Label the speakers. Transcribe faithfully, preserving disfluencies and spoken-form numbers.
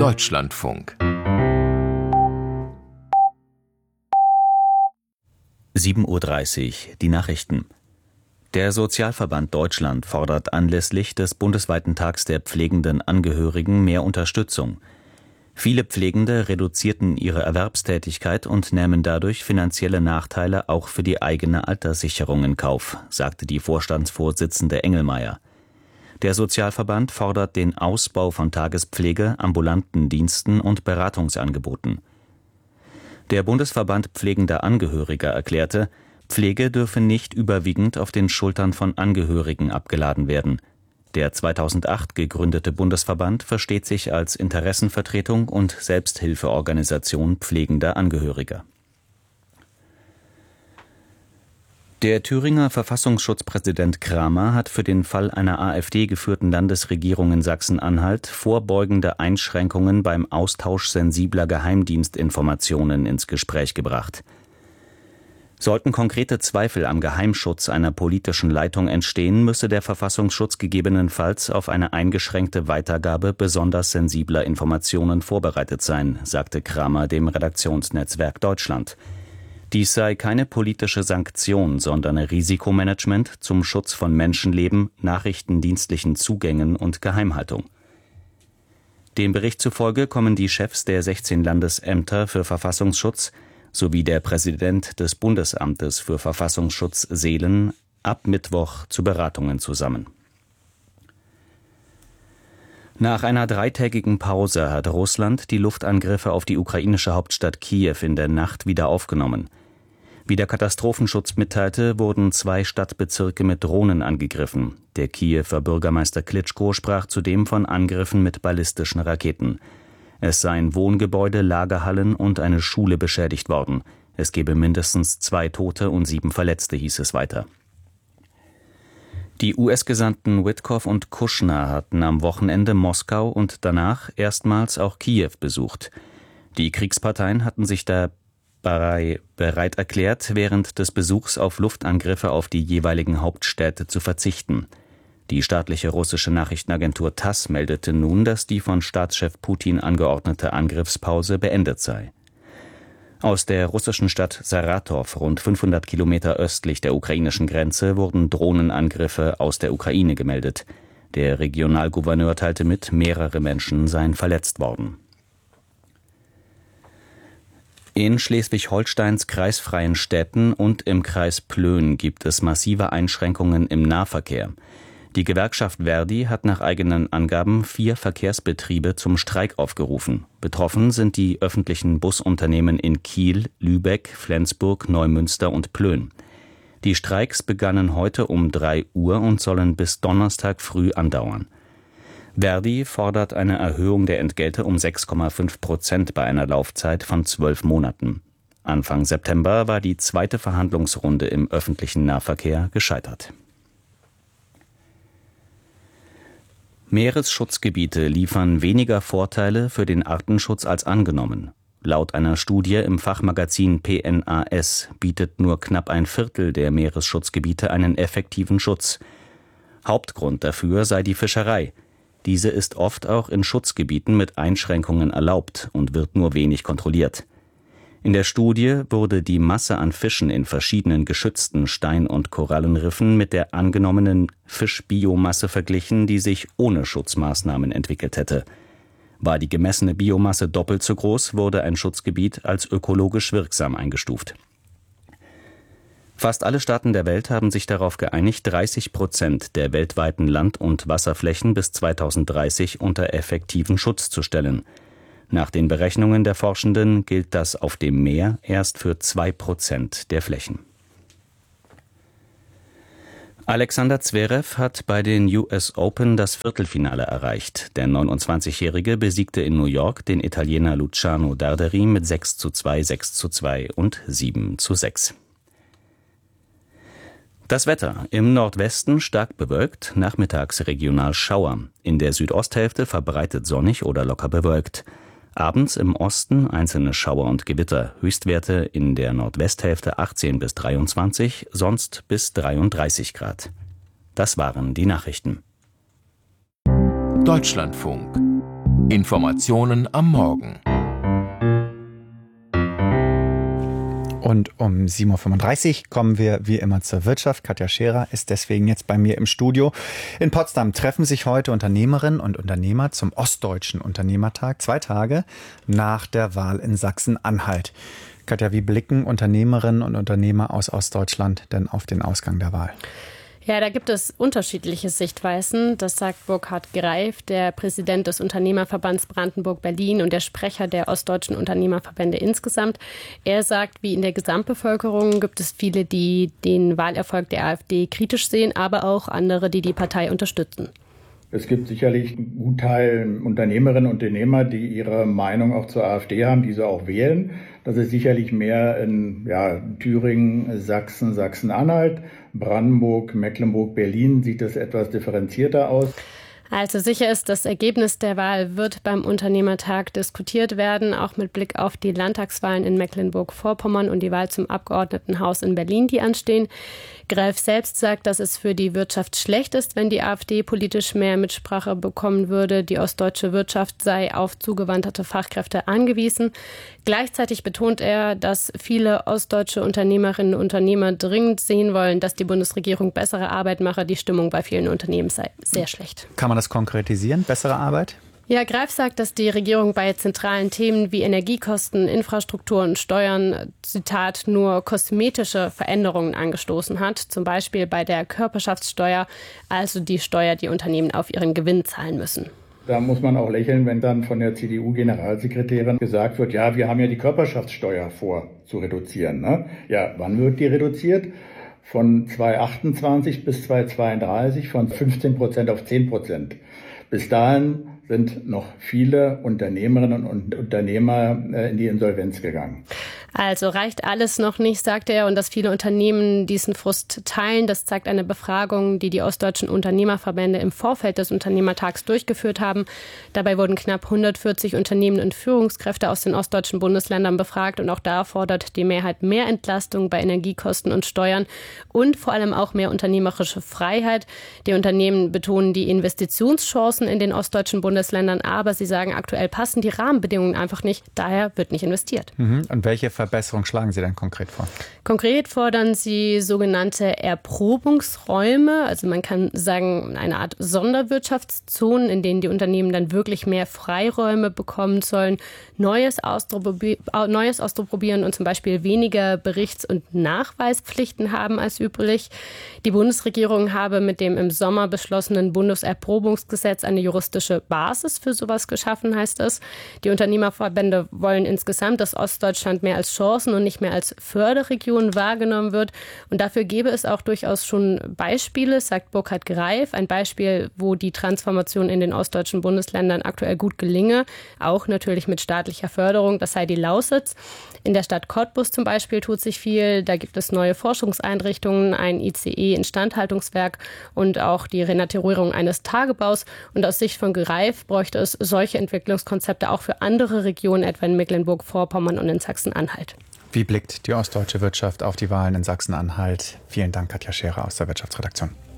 Speaker 1: Deutschlandfunk.
Speaker 2: sieben Uhr dreißig, die Nachrichten. Der Sozialverband Deutschland fordert anlässlich des bundesweiten Tags der pflegenden Angehörigen mehr Unterstützung. Viele Pflegende reduzierten ihre Erwerbstätigkeit und nähmen dadurch finanzielle Nachteile auch für die eigene Alterssicherung in Kauf, sagte die Vorstandsvorsitzende Engelmeier. Der Sozialverband fordert den Ausbau von Tagespflege, ambulanten Diensten und Beratungsangeboten. Der Bundesverband pflegender Angehöriger erklärte, Pflege dürfe nicht überwiegend auf den Schultern von Angehörigen abgeladen werden. Der zweitausendacht gegründete Bundesverband versteht sich als Interessenvertretung und Selbsthilfeorganisation pflegender Angehöriger. Der Thüringer Verfassungsschutzpräsident Kramer hat für den Fall einer AfD-geführten Landesregierung in Sachsen-Anhalt vorbeugende Einschränkungen beim Austausch sensibler Geheimdienstinformationen ins Gespräch gebracht. Sollten konkrete Zweifel am Geheimschutz einer politischen Leitung entstehen, müsse der Verfassungsschutz gegebenenfalls auf eine eingeschränkte Weitergabe besonders sensibler Informationen vorbereitet sein, sagte Kramer dem Redaktionsnetzwerk Deutschland. Dies sei keine politische Sanktion, sondern Risikomanagement zum Schutz von Menschenleben, nachrichtendienstlichen Zugängen und Geheimhaltung. Dem Bericht zufolge kommen die Chefs der sechzehn Landesämter für Verfassungsschutz sowie der Präsident des Bundesamtes für Verfassungsschutz Seelen ab Mittwoch zu Beratungen zusammen. Nach einer dreitägigen Pause hat Russland die Luftangriffe auf die ukrainische Hauptstadt Kiew in der Nacht wieder aufgenommen. Wie der Katastrophenschutz mitteilte, wurden zwei Stadtbezirke mit Drohnen angegriffen. Der Kiewer Bürgermeister Klitschko sprach zudem von Angriffen mit ballistischen Raketen. Es seien Wohngebäude, Lagerhallen und eine Schule beschädigt worden. Es gebe mindestens zwei Tote und sieben Verletzte, hieß es weiter. Die U S-Gesandten Witkoff und Kushner hatten am Wochenende Moskau und danach erstmals auch Kiew besucht. Die Kriegsparteien hatten sich dabei bereit erklärt, während des Besuchs auf Luftangriffe auf die jeweiligen Hauptstädte zu verzichten. Die staatliche russische Nachrichtenagentur TASS meldete nun, dass die von Staatschef Putin angeordnete Angriffspause beendet sei. Aus der russischen Stadt Saratow, rund fünfhundert Kilometer östlich der ukrainischen Grenze, wurden Drohnenangriffe aus der Ukraine gemeldet. Der Regionalgouverneur teilte mit, mehrere Menschen seien verletzt worden. In Schleswig-Holsteins kreisfreien Städten und im Kreis Plön gibt es massive Einschränkungen im Nahverkehr. Die Gewerkschaft ver.di hat nach eigenen Angaben vier Verkehrsbetriebe zum Streik aufgerufen. Betroffen sind die öffentlichen Busunternehmen in Kiel, Lübeck, Flensburg, Neumünster und Plön. Die Streiks begannen heute um drei Uhr und sollen bis Donnerstag früh andauern. ver.di fordert eine Erhöhung der Entgelte um sechs Komma fünf Prozent bei einer Laufzeit von zwölf Monaten. Anfang September war die zweite Verhandlungsrunde im öffentlichen Nahverkehr gescheitert. Meeresschutzgebiete liefern weniger Vorteile für den Artenschutz als angenommen. Laut einer Studie im Fachmagazin P N A S bietet nur knapp ein Viertel der Meeresschutzgebiete einen effektiven Schutz. Hauptgrund dafür sei die Fischerei. Diese ist oft auch in Schutzgebieten mit Einschränkungen erlaubt und wird nur wenig kontrolliert. In der Studie wurde die Masse an Fischen in verschiedenen geschützten Stein- und Korallenriffen mit der angenommenen Fischbiomasse verglichen, die sich ohne Schutzmaßnahmen entwickelt hätte. War die gemessene Biomasse doppelt so groß, wurde ein Schutzgebiet als ökologisch wirksam eingestuft. Fast alle Staaten der Welt haben sich darauf geeinigt, dreißig Prozent der weltweiten Land- und Wasserflächen bis zweitausenddreißig unter effektiven Schutz zu stellen. Nach den Berechnungen der Forschenden gilt das auf dem Meer erst für zwei Prozent der Flächen. Alexander Zverev hat bei den U S Open das Viertelfinale erreicht. Der neunundzwanzigjährige besiegte in New York den Italiener Luciano Darderi mit sechs zu zwei, sechs zu zwei und sieben zu sechs. Das Wetter: Im Nordwesten stark bewölkt, nachmittags regional Schauer. In der Südosthälfte verbreitet sonnig oder locker bewölkt. Abends im Osten einzelne Schauer und Gewitter, Höchstwerte in der Nordwesthälfte achtzehn bis dreiundzwanzig, sonst bis dreiunddreißig Grad. Das waren die Nachrichten.
Speaker 1: Deutschlandfunk. Informationen am Morgen.
Speaker 3: Und um sieben Uhr fünfunddreißig kommen wir wie immer zur Wirtschaft. Katja Scherer ist deswegen jetzt bei mir im Studio. In Potsdam treffen sich heute Unternehmerinnen und Unternehmer zum Ostdeutschen Unternehmertag, zwei Tage nach der Wahl in Sachsen-Anhalt. Katja, wie blicken Unternehmerinnen und Unternehmer aus Ostdeutschland denn auf den Ausgang der Wahl?
Speaker 4: Ja, da gibt es unterschiedliche Sichtweisen. Das sagt Burkhard Greif, der Präsident des Unternehmerverbands Brandenburg-Berlin und der Sprecher der ostdeutschen Unternehmerverbände insgesamt. Er sagt, wie in der Gesamtbevölkerung gibt es viele, die den Wahlerfolg der AfD kritisch sehen, aber auch andere, die die Partei unterstützen.
Speaker 5: Es gibt sicherlich einen guten Teil Unternehmerinnen und Unternehmer, die ihre Meinung auch zur AfD haben, die sie auch wählen. Das ist sicherlich mehr in ja, Thüringen, Sachsen, Sachsen-Anhalt, Brandenburg, Mecklenburg, Berlin sieht das etwas differenzierter aus.
Speaker 4: Also sicher ist, das Ergebnis der Wahl wird beim Unternehmertag diskutiert werden, auch mit Blick auf die Landtagswahlen in Mecklenburg-Vorpommern und die Wahl zum Abgeordnetenhaus in Berlin, die anstehen. Greif selbst sagt, dass es für die Wirtschaft schlecht ist, wenn die AfD politisch mehr Mitsprache bekommen würde. Die ostdeutsche Wirtschaft sei auf zugewanderte Fachkräfte angewiesen. Gleichzeitig betont er, dass viele ostdeutsche Unternehmerinnen und Unternehmer dringend sehen wollen, dass die Bundesregierung bessere Arbeit mache. Die Stimmung bei vielen Unternehmen sei sehr schlecht.
Speaker 3: Kann man das konkretisieren, bessere Arbeit?
Speaker 4: Ja, Greif sagt, dass die Regierung bei zentralen Themen wie Energiekosten, Infrastruktur und Steuern, Zitat, nur kosmetische Veränderungen angestoßen hat. Zum Beispiel bei der Körperschaftssteuer, also die Steuer, die Unternehmen auf ihren Gewinn zahlen müssen.
Speaker 5: Da muss man auch lächeln, wenn dann von der C D U-Generalsekretärin gesagt wird, ja, wir haben ja die Körperschaftssteuer vor zu reduzieren. Ne? Ja, wann wird die reduziert? Von zweitausendachtundzwanzig bis zweitausendzweiunddreißig von fünfzehn Prozent auf zehn Prozent. Bis dahin sind noch viele Unternehmerinnen und Unternehmer in die Insolvenz gegangen.
Speaker 4: Also reicht alles noch nicht, sagt er, und dass viele Unternehmen diesen Frust teilen. Das zeigt eine Befragung, die die ostdeutschen Unternehmerverbände im Vorfeld des Unternehmertags durchgeführt haben. Dabei wurden knapp hundertvierzig Unternehmen und Führungskräfte aus den ostdeutschen Bundesländern befragt. Und auch da fordert die Mehrheit mehr Entlastung bei Energiekosten und Steuern und vor allem auch mehr unternehmerische Freiheit. Die Unternehmen betonen die Investitionschancen in den ostdeutschen Bundesländern, aber sie sagen, aktuell passen die Rahmenbedingungen einfach nicht. Daher wird nicht investiert.
Speaker 3: Mhm. Und welche Verbesserung schlagen Sie denn konkret vor?
Speaker 4: Konkret fordern Sie sogenannte Erprobungsräume, also man kann sagen eine Art Sonderwirtschaftszonen, in denen die Unternehmen dann wirklich mehr Freiräume bekommen sollen, Neues, ausprobier- Neues ausprobieren und zum Beispiel weniger Berichts- und Nachweispflichten haben als üblich. Die Bundesregierung habe mit dem im Sommer beschlossenen Bundeserprobungsgesetz eine juristische Basis für sowas geschaffen, heißt es. Die Unternehmerverbände wollen insgesamt, dass Ostdeutschland mehr als Chancen und nicht mehr als Förderregion wahrgenommen wird. Und dafür gäbe es auch durchaus schon Beispiele, sagt Burkhard Greif. Ein Beispiel, wo die Transformation in den ostdeutschen Bundesländern aktuell gut gelinge, auch natürlich mit staatlicher Förderung, das sei die Lausitz. In der Stadt Cottbus zum Beispiel tut sich viel. Da gibt es neue Forschungseinrichtungen, ein I C E-Instandhaltungswerk und auch die Renaturierung eines Tagebaus. Und aus Sicht von Greif bräuchte es solche Entwicklungskonzepte auch für andere Regionen, etwa in Mecklenburg-Vorpommern und in Sachsen-Anhalt.
Speaker 3: Wie blickt die ostdeutsche Wirtschaft auf die Wahlen in Sachsen-Anhalt? Vielen Dank, Katja Scherer aus der Wirtschaftsredaktion.